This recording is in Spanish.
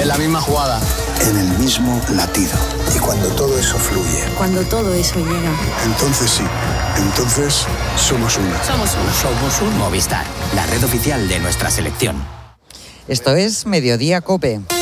En la misma jugada. En el mismo latido. Y cuando todo eso fluye. Cuando todo eso llega. Entonces sí. Entonces somos una. Somos una. Somos un Movistar, la red oficial de nuestra selección. Esto es Mediodía COPE.